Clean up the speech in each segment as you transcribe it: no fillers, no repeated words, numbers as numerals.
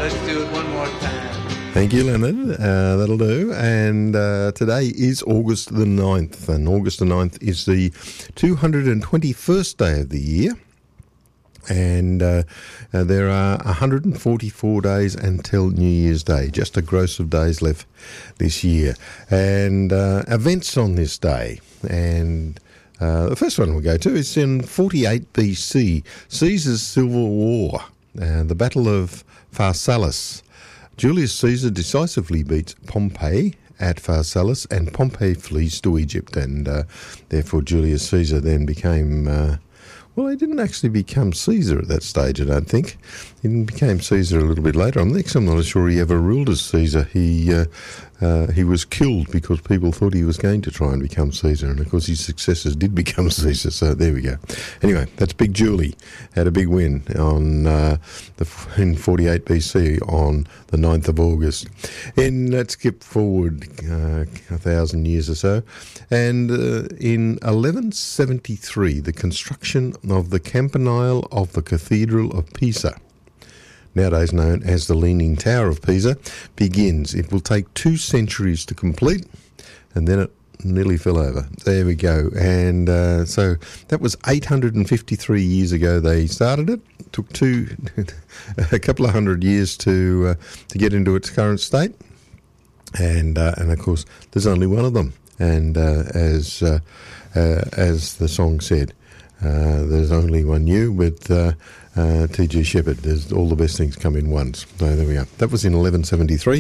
Let's do it one more time. Thank you, Leonard. That'll do. And today is August the 9th, and August the 9th is the 221st day of the year. And there are 144 days until New Year's Day, just a gross of days left this year. And events on this day. And the first one we'll go to is in 48 BC, Caesar's Civil War, the Battle of Pharsalus. Julius Caesar decisively beats Pompey at Pharsalus, and Pompey flees to Egypt, and therefore Julius Caesar then became... Well, he didn't actually become Caesar at that stage, I don't think. He became Caesar a little bit later. I'm not sure he ever ruled as Caesar. He was killed because people thought he was going to try and become Caesar, and of course his successors did become Caesar, so there we go. Anyway, that's Big Julie. Had a big win on in 48 BC on the 9th of August. And let's skip forward 1,000 years or so. And in 1173, the construction of the campanile of the Cathedral of Pisa, nowadays known as the Leaning Tower of Pisa, begins. It will take 2 centuries to complete, and then it nearly fell over. There we go. And so that was 853 years ago they started it. It took a couple of hundred years to get into its current state. And of course, there's only one of them. And as the song said, there's only one you, but T.G. Shepherd, there's all the best things come in once. So there we go. That was in 1173.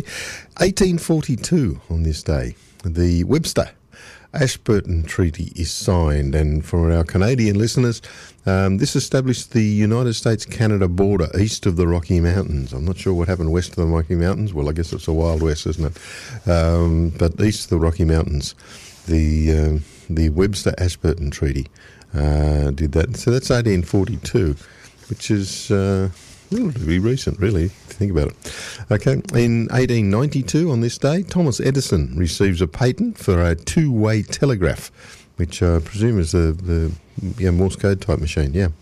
1842 on this day, the Webster-Ashburton Treaty is signed, and for our Canadian listeners, this established the United States-Canada border east of the Rocky Mountains. I'm not sure what happened west of the Rocky Mountains. Well, I guess it's the Wild West, isn't it? But east of the Rocky Mountains, the Webster-Ashburton Treaty did that. So that's 1842, which is relatively recent, really, if you think about it. Okay, in 1892, on this day, Thomas Edison receives a patent for a two-way telegraph, which I presume is the Morse code type machine, yeah.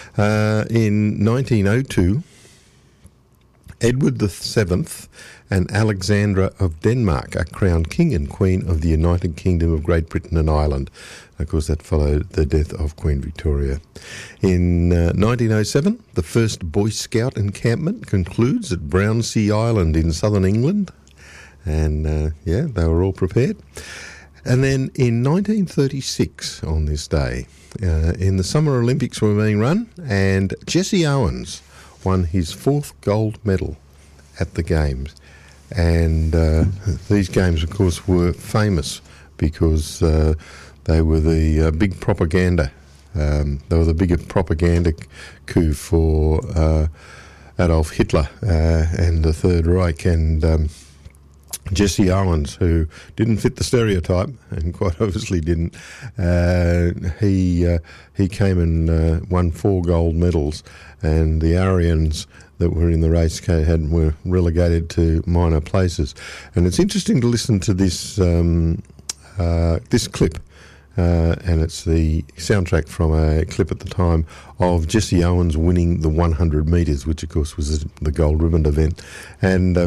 In 1902, Edward VII and Alexandra of Denmark are crowned King and Queen of the United Kingdom of Great Britain and Ireland. Of course, that followed the death of Queen Victoria. In 1907, the first Boy Scout encampment concludes at Brownsea Island in southern England. And, they were all prepared. And then in 1936, on this day, in the Summer Olympics were being run, and Jesse Owens won his 4th gold medal at the Games. And these Games, of course, were famous because they were the big propaganda. They were the biggest propaganda coup for Adolf Hitler and the Third Reich. And Jesse Owens, who didn't fit the stereotype, and quite obviously didn't, he came and won 4 gold medals, and the Aryans that were in the race were relegated to minor places. And it's interesting to listen to this this clip, and it's the soundtrack from a clip at the time of Jesse Owens winning the 100 metres, which of course was the gold ribbon event. And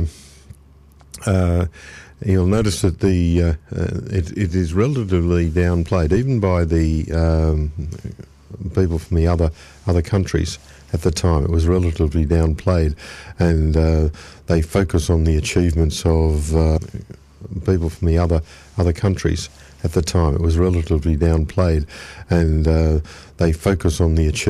you'll notice that it is relatively downplayed, even by the people from the other countries at the time. It was relatively downplayed, and they focus on the achievements of people from the other countries at the time. It was relatively downplayed, and they focus on the achievements